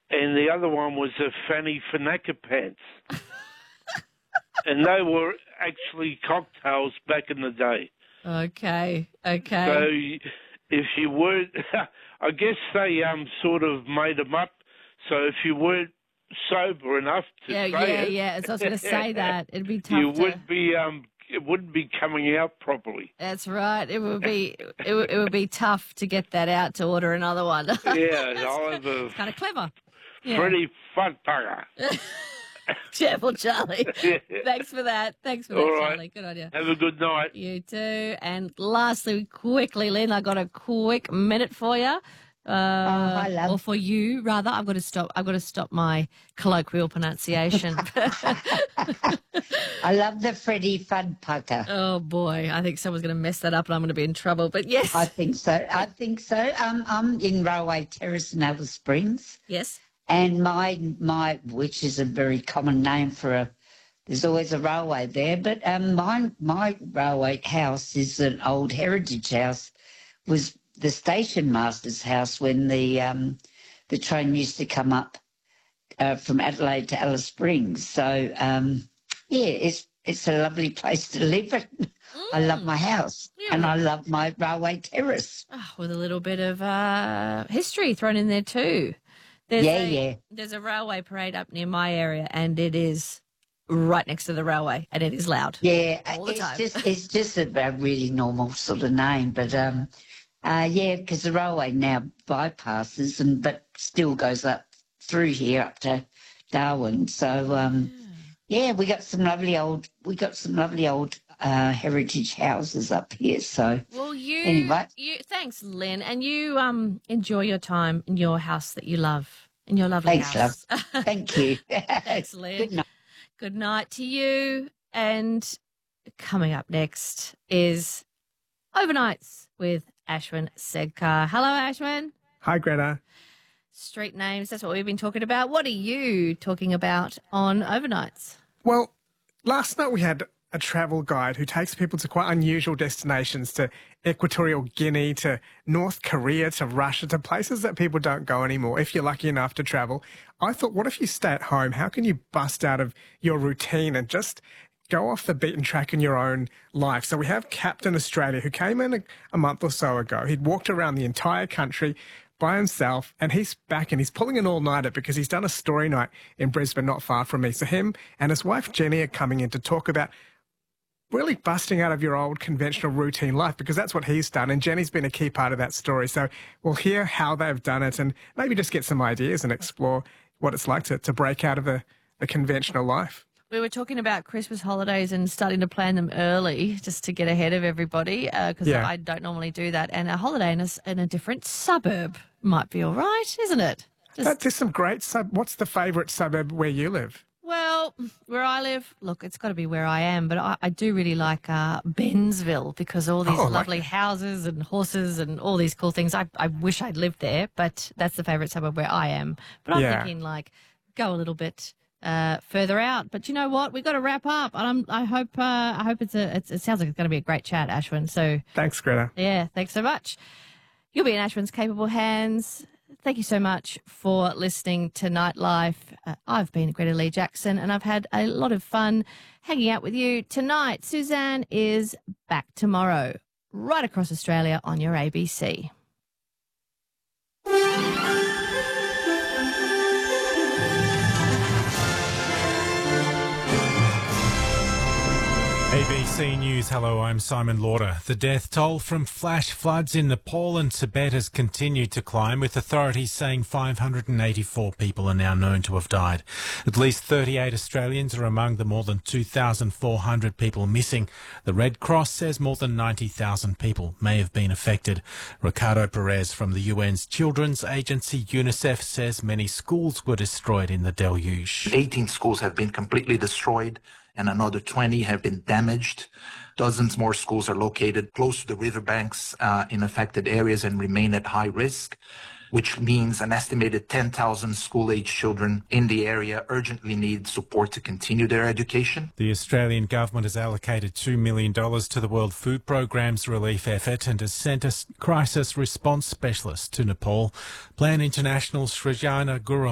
and the other one was a fanny fanaka pants. And they were actually cocktails back in the day. Okay. So if you weren't, I guess they sort of made them up. So if you weren't sober enough to say it, yeah. So I was going to say that it'd be tough. would be it wouldn't be coming out properly. That's right. It would be it would be tough to get that out to order another one. Yeah, I'll have a It's kind of clever. Yeah. Freddie Funpugger. Careful, Charlie. Thanks for that. All right. Charlie. Good on you. Have a good night. You too. And lastly, quickly, Lynn, I got a quick minute for you. I love. Or for you, rather. I've got to stop my colloquial pronunciation. I love the Freddie Funpugger. Oh boy, I think someone's going to mess that up, and I'm going to be in trouble. But yes, I think so. I'm in Railway Terrace in Alice Springs. yes. And my which is a very common name for there's always a railway there, but my railway house is an old heritage house, was the station master's house when the train used to come up from Adelaide to Alice Springs. So it's a lovely place to live in. I love my house and I love my railway terrace. Oh, with a little bit of history thrown in there too. There's a railway parade up near my area, and it is right next to the railway, and it is loud. Yeah, all the time. It's just a really normal sort of name, but because the railway now bypasses but still goes up through here up to Darwin. So we got some lovely old heritage houses up here. So anyway, thanks, Lynn, and you enjoy your time in your house that you love, in your lovely house. Thanks, love. Thank you. Thanks, Lynn. Good night. Good night to you. And coming up next is Overnights with Ashwin Sedkar. Hello, Ashwin. Hi, Greta. Street names, that's what we've been talking about. What are you talking about on Overnights? Well, last night we had a travel guide who takes people to quite unusual destinations, to Equatorial Guinea, to North Korea, to Russia, to places that people don't go anymore if you're lucky enough to travel. I thought, what if you stay at home? How can you bust out of your routine and just go off the beaten track in your own life? So we have Captain Australia, who came in a month or so ago. He'd walked around the entire country by himself, and he's back and he's pulling an all-nighter because he's done a story night in Brisbane, not far from me. So him and his wife Jenny are coming in to talk about really busting out of your old conventional routine life, because that's what he's done, and Jenny's been a key part of that story. So we'll hear how they've done it and maybe just get some ideas and explore what it's like to break out of the conventional life. We were talking about Christmas holidays and starting to plan them early just to get ahead of everybody, because I don't normally do that. And a holiday in a different suburb might be all right, isn't it? There's some great what's the favourite suburb where you live? Well, where I live, look, it's got to be where I am, but I do really like Bensville, because all these lovely houses and horses and all these cool things. I wish I'd lived there, but that's the favourite suburb where I am. But I'm thinking, like, go a little bit further out. But you know what? We've got to wrap up, and I hope it sounds like it's going to be a great chat, Ashwin. So thanks, Greta. Yeah, thanks so much. You'll be in Ashwin's capable hands. Thank you so much for listening to Nightlife. I've been Greta Lee Jackson, and I've had a lot of fun hanging out with you tonight. Suzanne is back tomorrow, right across Australia on your ABC. ABC News, hello, I'm Simon Lauder. The death toll from flash floods in Nepal and Tibet has continued to climb, with authorities saying 584 people are now known to have died. At least 38 Australians are among the more than 2,400 people missing. The Red Cross says more than 90,000 people may have been affected. Ricardo Perez from the UN's children's agency UNICEF says many schools were destroyed in the deluge. 18 schools have been completely destroyed, and another 20 have been damaged. Dozens more schools are located close to the riverbanks in affected areas and remain at high risk, which means an estimated 10,000 school-age children in the area urgently need support to continue their education. The Australian government has allocated $2 million to the World Food Programme's relief effort and has sent a crisis response specialist to Nepal. Plan International's Srijana Guru